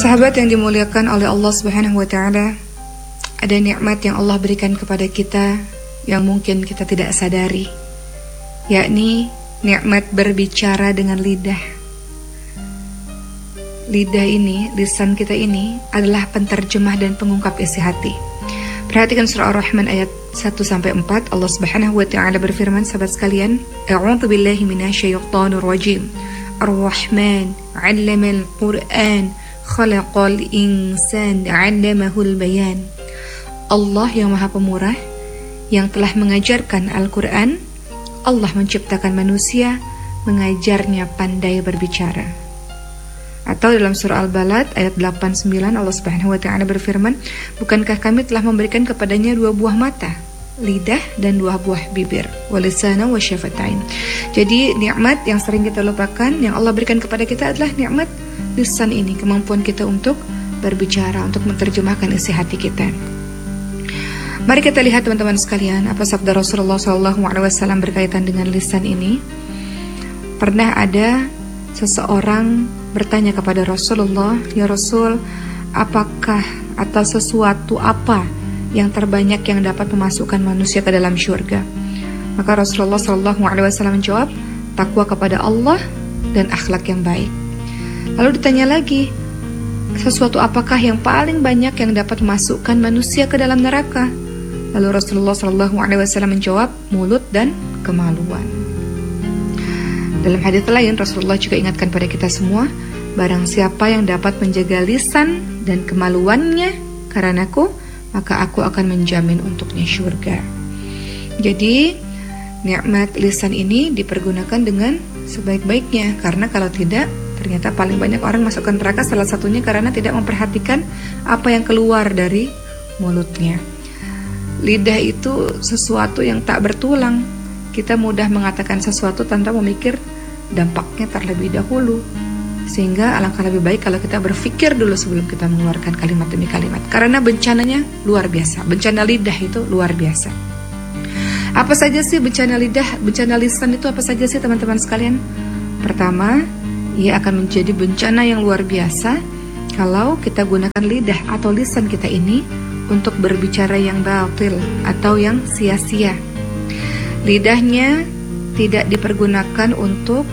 Sahabat yang dimuliakan oleh Allah Subhanahu wa taala, ada nikmat yang Allah berikan kepada kita yang mungkin kita tidak sadari, yakni nikmat berbicara dengan lidah. Lidah ini, lisan kita ini adalah penterjemah dan pengungkap isi hati. Perhatikan surah Ar-Rahman ayat 1-4. Allah Subhanahu wa taala berfirman, sahabat sekalian, A'udzu billahi minasyaitonir rajim. Ar-Rahman 'allamal Qur'an, khalaqal insan 'allamahul bayan. Allah yang Maha Pemurah, yang telah mengajarkan Al-Quran. Allah menciptakan manusia, mengajarnya pandai berbicara. Atau dalam surah Al-Balad ayat 8-9, Allah Subhanahu wa taala berfirman, bukankah kami telah memberikan kepadanya 2 buah mata, lidah dan 2 buah bibir, walisana wa syafatain. Jadi nikmat yang sering kita lupakan yang Allah berikan kepada kita adalah nikmat lisan ini, kemampuan kita untuk berbicara, untuk menerjemahkan isi hati kita. Mari kita lihat teman-teman sekalian, apa sabda Rasulullah SAW berkaitan dengan lisan ini. Pernah ada seseorang bertanya kepada Rasulullah, ya Rasul, apakah atau sesuatu apa yang terbanyak yang dapat memasukkan manusia ke dalam syurga? Maka Rasulullah SAW menjawab, takwa kepada Allah dan akhlak yang baik. Lalu ditanya lagi, sesuatu apakah yang paling banyak yang dapat memasukkan manusia ke dalam neraka? Lalu Rasulullah SAW menjawab, mulut dan kemaluan. Dalam hadits lain Rasulullah juga ingatkan pada kita semua, barang siapa yang dapat menjaga lisan dan kemaluannya karenaku, maka aku akan menjamin untuknya syurga. Jadi nikmat lisan ini dipergunakan dengan sebaik-baiknya, karena kalau tidak, ternyata paling banyak orang masuk ke neraka salah satunya karena tidak memperhatikan apa yang keluar dari mulutnya. Lidah itu sesuatu yang tak bertulang. Kita mudah mengatakan sesuatu tanpa memikir dampaknya terlebih dahulu. Sehingga alangkah lebih baik kalau kita berpikir dulu sebelum kita mengeluarkan kalimat demi kalimat. Karena bencananya luar biasa. Bencana lidah itu luar biasa. Apa saja sih bencana lidah, bencana lisan itu apa saja sih teman-teman sekalian? Pertama, ia akan menjadi bencana yang luar biasa kalau kita gunakan lidah atau lisan kita ini untuk berbicara yang batil atau yang sia-sia. Lidahnya tidak dipergunakan untuk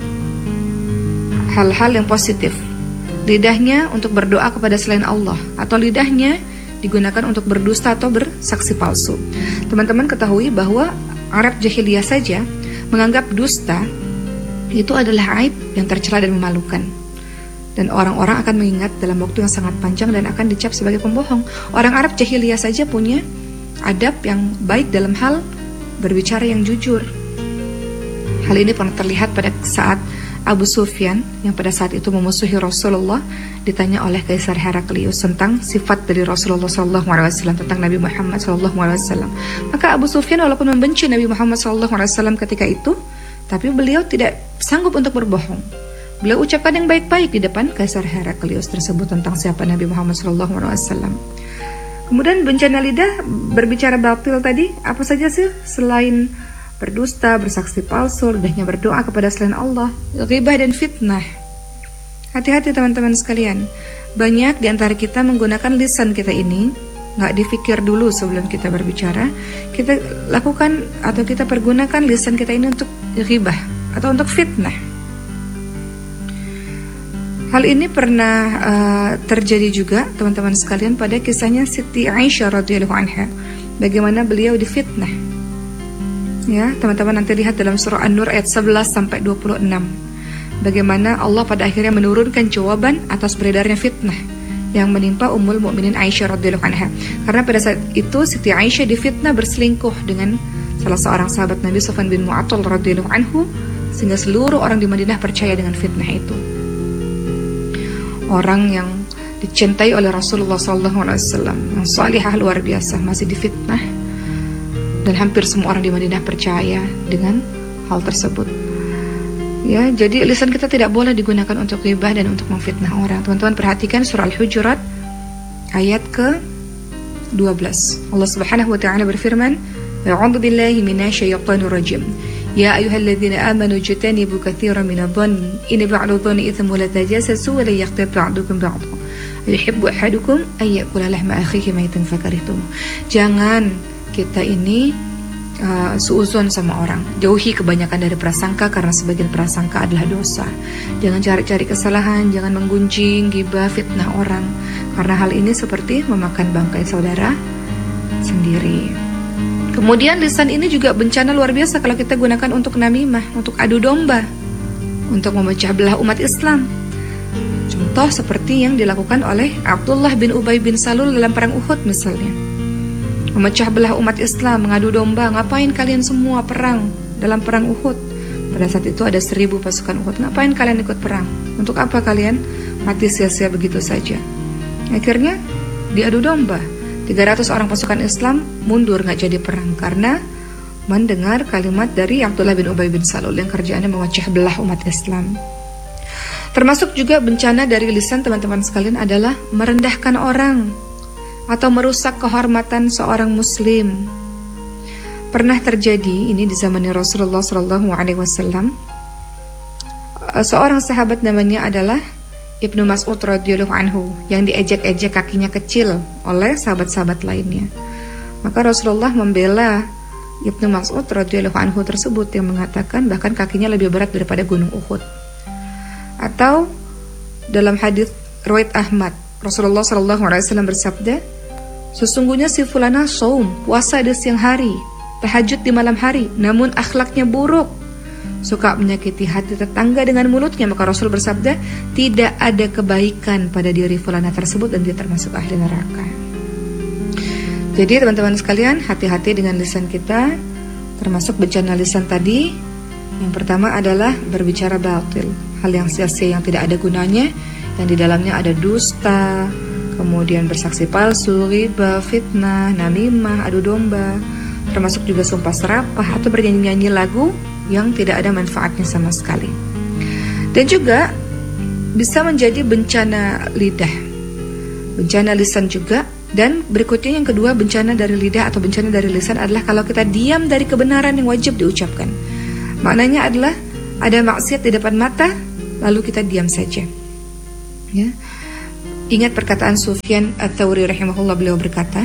hal-hal yang positif. Lidahnya untuk berdoa kepada selain Allah, atau lidahnya digunakan untuk berdusta atau bersaksi palsu. Teman-teman ketahui bahwa Arab jahiliyah saja menganggap dusta itu adalah aib yang tercela dan memalukan. Dan orang-orang akan mengingat dalam waktu yang sangat panjang dan akan dicap sebagai pembohong. Orang Arab jahiliyah saja punya adab yang baik dalam hal berbicara yang jujur. Hal ini pernah terlihat pada saat Abu Sufyan yang pada saat itu memusuhi Rasulullah ditanya oleh Kaisar Heraklius tentang sifat dari Rasulullah SAW, tentang Nabi Muhammad SAW. Maka Abu Sufyan walaupun membenci Nabi Muhammad SAW ketika itu, tapi beliau tidak sanggup untuk berbohong. Beliau ucapkan yang baik-baik di depan Kaisar Heraklius tersebut tentang siapa Nabi Muhammad SAW. Kemudian bencana lidah, berbicara batil tadi, apa saja sih selain berdusta, bersaksi palsu, lidahnya berdoa kepada selain Allah, ghibah dan fitnah. Hati-hati teman-teman sekalian, banyak di antara kita menggunakan lisan kita ini, nggak dipikir dulu sebelum kita berbicara. Kita lakukan atau kita pergunakan lisan kita ini untuk ghibah atau untuk fitnah. Hal ini pernah terjadi juga teman-teman sekalian pada kisahnya Siti Aisyah radhiyallahu anha, bagaimana beliau difitnah. Ya, teman-teman nanti lihat dalam surah An-Nur ayat 11-26. Bagaimana Allah pada akhirnya menurunkan jawaban atas beredarnya fitnah yang menimpa Ummul Mukminin Aisyah radhiyallahu anha. Karena pada saat itu Siti Aisyah difitnah berselingkuh dengan salah seorang sahabat Nabi Sufyan bin Mu'attal radhiyallahu anhu, sehingga seluruh orang di Madinah percaya dengan fitnah itu. Orang yang dicintai oleh Rasulullah SAW, yang salihah luar biasa, masih difitnah, dan hampir semua orang di Madinah percaya dengan hal tersebut. Ya, jadi lisan kita tidak boleh digunakan untuk ghibah dan untuk memfitnah orang. Teman-teman perhatikan surah Al-Hujurat ayat ke-12. Allah Subhanahu wa taala berfirman, A'udzu billahi minasyaitonir rajim. Ya ayyuhalladzina amanu jtanibu katsiran minadh-dhanni inna ba'dadh-dhanni itsmun wa la tajassasu wa la yaghtab ba'dukum ba'dhan Yuhibbu ahadukum ayyakula lahma akhihi maitan fakarihtum. Jangan kita ini suuzon sama orang. Jauhi kebanyakan dari prasangka, karena sebagian prasangka adalah dosa. Jangan cari-cari kesalahan, jangan menggunjing, ghibah, fitnah orang, karena hal ini seperti memakan bangkai saudara sendiri. Kemudian lisan ini juga bencana luar biasa kalau kita gunakan untuk namimah, untuk adu domba, untuk memecah belah umat Islam. Contoh seperti yang dilakukan oleh Abdullah bin Ubay bin Salul dalam perang Uhud misalnya. Memecah belah umat Islam, mengadu domba. Ngapain kalian semua perang dalam perang Uhud? Pada saat itu ada 1000 pasukan Uhud. Ngapain kalian ikut perang? Untuk apa kalian mati sia-sia begitu saja? Akhirnya diadu domba. 300 orang pasukan Islam mundur, gak jadi perang karena mendengar kalimat dari Abdullah bin Ubay bin Salul yang kerjaannya memecah belah umat Islam. Termasuk juga bencana dari lisan teman-teman sekalian adalah merendahkan orang atau merusak kehormatan seorang muslim. Pernah terjadi ini di zamannya Rasulullah SAW. Seorang sahabat namanya adalah Ibnu Mas'ud radhiyallahu anhu yang diejek-ejek kakinya kecil oleh sahabat-sahabat lainnya. Maka Rasulullah membela Ibnu Mas'ud radhiyallahu anhu tersebut yang mengatakan bahkan kakinya lebih berat daripada gunung Uhud. Atau dalam hadis riwayat Ahmad, Rasulullah SAW bersabda, sesungguhnya si fulana saum, puasa di siang hari, tahajud di malam hari, namun akhlaknya buruk, suka menyakiti hati tetangga dengan mulutnya. Maka Rasul bersabda, tidak ada kebaikan pada diri fulana tersebut dan dia termasuk ahli neraka. Jadi teman-teman sekalian, hati-hati dengan lisan kita. Termasuk bencana lisan tadi, yang pertama adalah berbicara batil, hal yang sia-sia yang tidak ada gunanya, yang di dalamnya ada dusta, kemudian bersaksi palsu, ghibah, fitnah, namimah, adu domba, termasuk juga sumpah serapah atau bernyanyi-nyanyi lagu yang tidak ada manfaatnya sama sekali. Dan juga bisa menjadi bencana lidah, bencana lisan juga. Dan berikutnya yang kedua, bencana dari lidah atau bencana dari lisan adalah kalau kita diam dari kebenaran yang wajib diucapkan. Maknanya adalah ada maksiat di depan mata, lalu kita diam saja. Ya. Ingat perkataan Sufyan Ats-Tsauri rahimahullah, beliau berkata,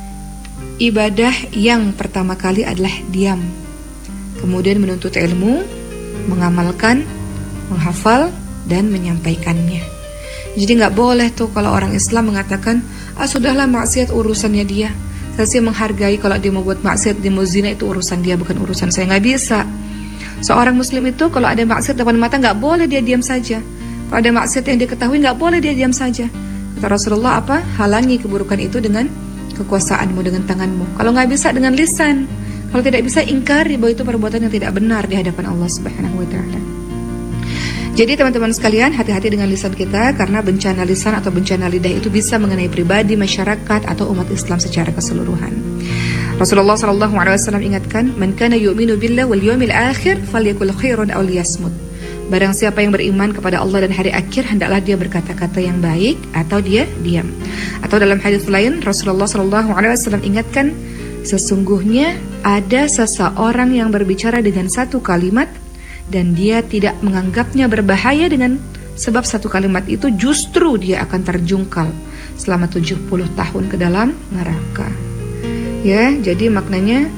ibadah yang pertama kali adalah diam, kemudian menuntut ilmu, mengamalkan, menghafal, dan menyampaikannya. Jadi gak boleh tuh kalau orang Islam mengatakan, sudahlah maksiat urusannya dia, saya sih menghargai kalau dia mau buat maksiat, dia mau zina, itu urusan dia, bukan urusan saya. Gak bisa. Seorang muslim itu kalau ada maksiat depan mata gak boleh dia diam saja. Kalau ada maksiat yang diketahui gak boleh dia diam saja. Kata Rasulullah apa? Halangi keburukan itu dengan kekuasaanmu, dengan tanganmu. Kalau gak bisa dengan lisan. Kalau tidak bisa, ingkari bahwa itu perbuatan yang tidak benar di hadapan Allah Subhanahu wa ta'ala. Jadi teman-teman sekalian, hati-hati dengan lisan kita, karena bencana lisan atau bencana lidah itu bisa mengenai pribadi, masyarakat, atau umat Islam secara keseluruhan. Rasulullah SAW ingatkan, man kana yu'minu billah wal yawmil akhir falyakul khairan aw liyasmut. Barang siapa yang beriman kepada Allah dan hari akhir, hendaklah dia berkata-kata yang baik atau dia diam. Atau dalam hadis lain, Rasulullah SAW ingatkan, sesungguhnya ada seseorang yang berbicara dengan satu kalimat dan dia tidak menganggapnya berbahaya dengan sebab satu kalimat itu, justru dia akan terjungkal selama 70 tahun ke dalam neraka. Ya, jadi maknanya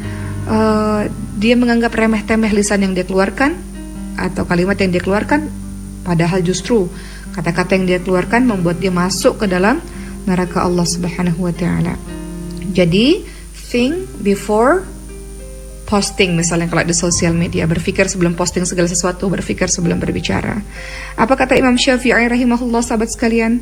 dia menganggap remeh-temeh lisan yang dia keluarkan atau kalimat yang dia keluarkan, padahal justru kata-kata yang dia keluarkan membuat dia masuk ke dalam neraka Allah Subhanahu wa ta'ala. Jadi think before posting, misalnya kalau di sosial media, berpikir sebelum posting segala sesuatu, berpikir sebelum berbicara. Apa kata Imam Syafi'i rahimahullah, sahabat sekalian?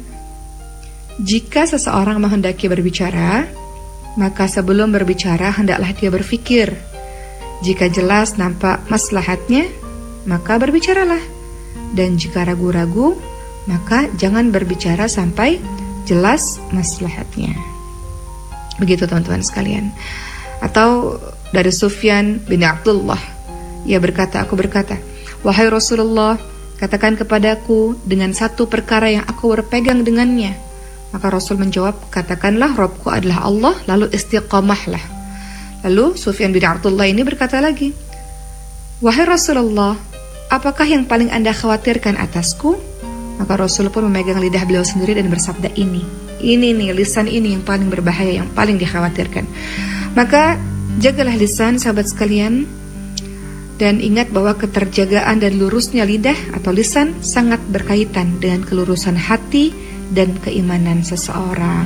Jika seseorang menghendaki berbicara, maka sebelum berbicara hendaklah dia berpikir. Jika jelas nampak maslahatnya, maka berbicaralah. Dan jika ragu-ragu, maka jangan berbicara sampai jelas maslahatnya. Begitu teman-teman sekalian. Atau dari Sufyan bin Abdullah, ia berkata, aku berkata, wahai Rasulullah, katakan kepadaku dengan satu perkara yang aku berpegang dengannya. Maka Rasul menjawab, katakanlah Rabbku adalah Allah, lalu istiqamahlah. Lalu Sufyan bin Abdullah ini berkata lagi, wahai Rasulullah, apakah yang paling Anda khawatirkan atasku? Maka Rasul pun memegang lidah beliau sendiri dan bersabda, ini nih lisan ini yang paling berbahaya, yang paling dikhawatirkan. Maka jagalah lisan sahabat sekalian, dan ingat bahwa keterjagaan dan lurusnya lidah atau lisan sangat berkaitan dengan kelurusan hati dan keimanan seseorang.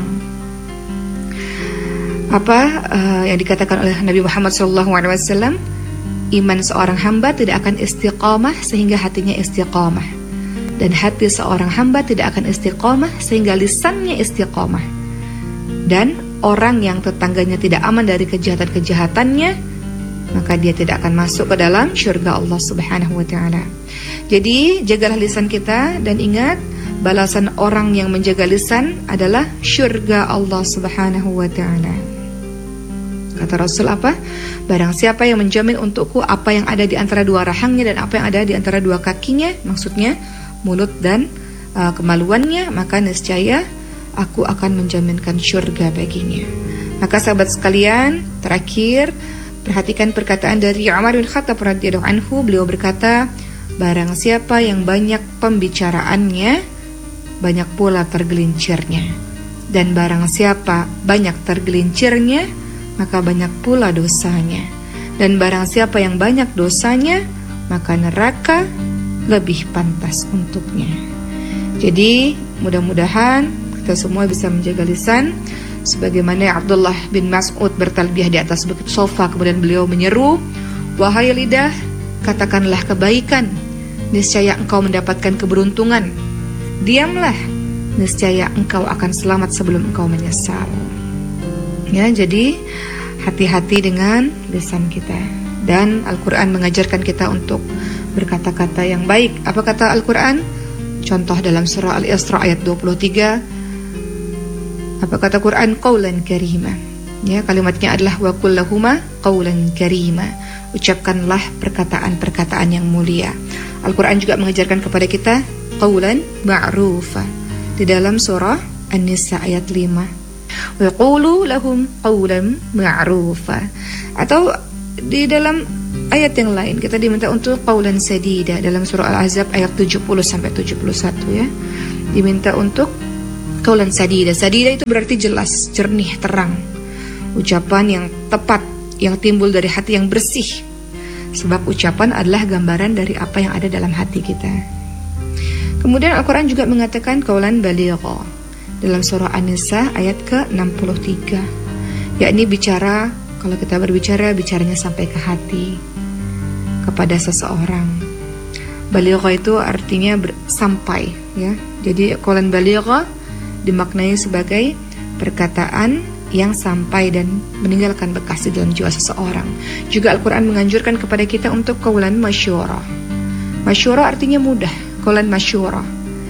Yang dikatakan oleh Nabi Muhammad SAW, iman seorang hamba tidak akan istiqamah sehingga hatinya istiqamah, dan hati seorang hamba tidak akan istiqamah sehingga lisannya istiqamah. Dan orang yang tetangganya tidak aman dari kejahatan-kejahatannya, maka dia tidak akan masuk ke dalam syurga Allah Subhanahu wa ta'ala. Jadi jagalah lisan kita, dan ingat, balasan orang yang menjaga lisan adalah syurga Allah Subhanahu wa ta'ala. Kata Rasul apa? Barang siapa yang menjamin untukku apa yang ada di antara dua rahangnya dan apa yang ada di antara dua kakinya, maksudnya mulut dan kemaluannya, maka niscaya aku akan menjaminkan syurga baginya. Maka sahabat sekalian, terakhir, perhatikan perkataan dari Umar bin Khattab radhiyallahu anhu. Beliau berkata, barang siapa yang banyak pembicaraannya, banyak pula tergelincirnya. Dan barang siapa banyak tergelincirnya, maka banyak pula dosanya. Dan barang siapa yang banyak dosanya, maka neraka lebih pantas untuknya. Jadi mudah-mudahan kita semua bisa menjaga lisan, sebagaimana Abdullah bin Mas'ud bertalbiyah di atas bukit Sofa, kemudian beliau menyeru, wahai lidah, katakanlah kebaikan, niscaya engkau mendapatkan keberuntungan. Diamlah, niscaya engkau akan selamat sebelum engkau menyesal. Ya, jadi hati-hati dengan lisan kita. Dan Al-Quran mengajarkan kita untuk berkata-kata yang baik. Apa kata Al-Quran? Contoh dalam surah Al-Isra ayat 23. Apa kata Quran? Qawlan karima. Ya, kalimatnya adalah wa kullahuma qawlan karima. Ucapkanlah perkataan-perkataan yang mulia. Al-Quran juga mengajarkan kepada kita qawlan ma'rufa di dalam surah An-Nisa ayat 5. Wa qulu lahum qawlan ma'rufa. Atau di dalam ayat yang lain kita diminta untuk qaulan sadida dalam surah Al-Ahzab ayat 70-71 ya. Diminta untuk qaulan sadida. Sadida itu berarti jelas, jernih, terang. Ucapan yang tepat, yang timbul dari hati yang bersih. Sebab ucapan adalah gambaran dari apa yang ada dalam hati kita. Kemudian Al-Quran juga mengatakan qaulan baligha dalam surah An-Nisa ayat ke-63. Yakni bicara, kalau kita berbicara, bicaranya sampai ke hati, kepada seseorang. Baligha itu artinya sampai ya. Jadi qaulan baligha dimaknai sebagai perkataan yang sampai dan meninggalkan bekas di dalam jiwa seseorang. Juga Al-Quran menganjurkan kepada kita untuk qaulan masyura. Masyura artinya mudah. Qaulan masyura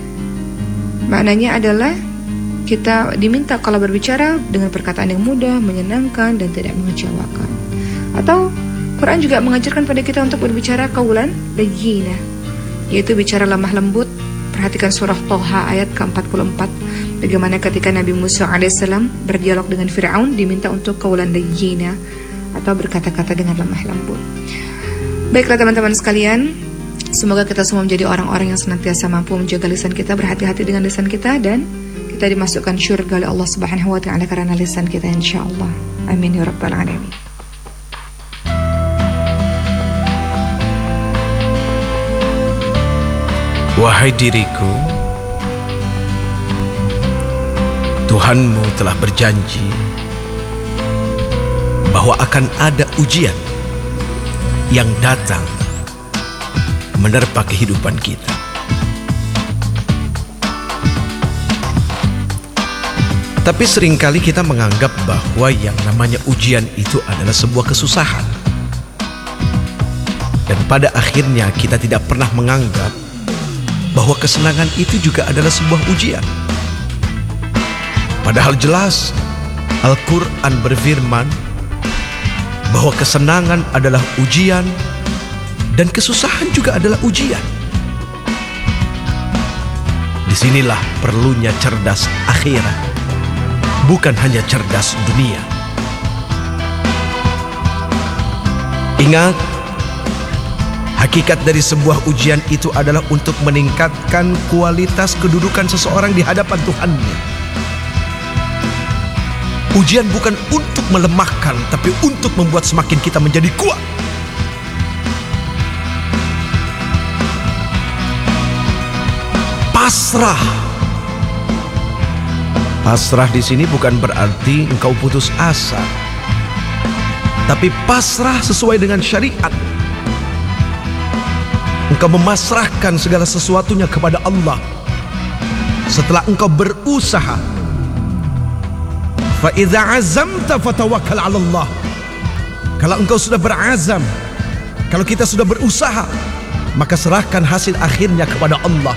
maknanya adalah kita diminta kalau berbicara dengan perkataan yang mudah, menyenangkan dan tidak mengecewakan. Atau Quran juga mengajarkan pada kita untuk berbicara qaulan layyina, yaitu bicara lemah lembut. Perhatikan surah Thaha ayat ke-44, bagaimana ketika Nabi Musa alaihissalam berdialog dengan Fir'aun, diminta untuk qaulan layyina atau berkata-kata dengan lemah lembut. Baiklah teman-teman sekalian, semoga kita semua menjadi orang-orang yang senantiasa mampu menjaga lisan kita, berhati-hati dengan lisan kita, dan kita dimasukkan syurga oleh Allah Subhanahu wa ta'ala karena lisan kita, insyaallah. Amin ya rabbal alamin. Wahai diriku, Tuhanmu telah berjanji bahwa akan ada ujian yang datang menerpa kehidupan kita. Tapi seringkali kita menganggap bahwa yang namanya ujian itu adalah sebuah kesusahan. Dan pada akhirnya kita tidak pernah menganggap bahwa kesenangan itu juga adalah sebuah ujian. Padahal jelas Al-Quran berfirman bahwa kesenangan adalah ujian dan kesusahan juga adalah ujian. Disinilah perlunya cerdas akhirat, bukan hanya cerdas dunia. Ingat, Hakikat dari sebuah ujian itu adalah untuk meningkatkan kualitas kedudukan seseorang di hadapan Tuhannya. Ujian bukan untuk melemahkan, tapi untuk membuat semakin kita menjadi kuat. Pasrah. Pasrah di sini bukan berarti engkau putus asa, tapi pasrah sesuai dengan syariat. Engkau memasrahkan segala sesuatunya kepada Allah setelah engkau berusaha. Fa idza azamta fatawakkal 'ala Allah. Kalau engkau sudah berazam, kalau kita sudah berusaha, maka serahkan hasil akhirnya kepada Allah.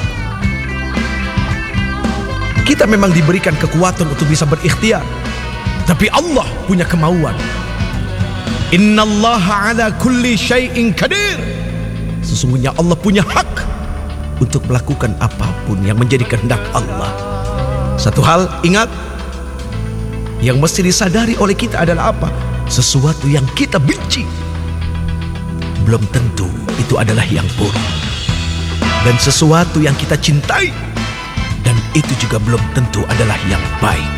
Kita memang diberikan kekuatan untuk bisa berikhtiar, tapi Allah punya kemauan. Innallaha 'ala kulli syai'in qadir. Sesungguhnya Allah punya hak untuk melakukan apapun yang menjadi kehendak Allah. Satu hal ingat, yang mesti disadari oleh kita adalah apa? Sesuatu yang kita benci belum tentu itu adalah yang buruk, dan sesuatu yang kita cintai dan itu juga belum tentu adalah yang baik.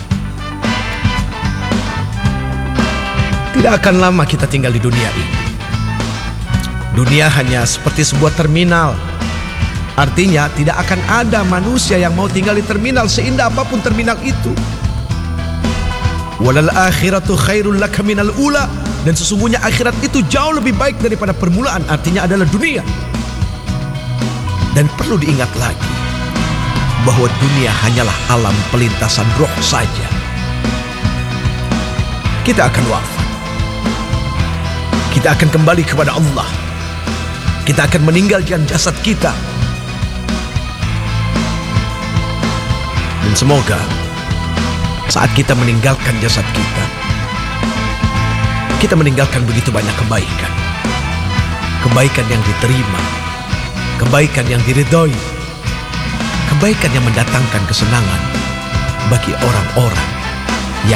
Tidak akan lama kita tinggal di dunia ini. Dunia hanya seperti sebuah terminal. Artinya tidak akan ada manusia yang mau tinggal di terminal seindah apapun terminal itu. Walal akhiratu khairul laka minal ula. Dan sesungguhnya akhirat itu jauh lebih baik daripada permulaan. Artinya adalah dunia. Dan perlu diingat lagi bahwa dunia hanyalah alam pelintasan roh saja. Kita akan wafat. Kita akan kembali kepada Allah. Kita akan meninggalkan jasad kita. Dan semoga saat kita meninggalkan jasad kita, kita meninggalkan begitu banyak kebaikan. Kebaikan yang diterima, kebaikan yang diridhoi, kebaikan yang mendatangkan kesenangan bagi orang-orang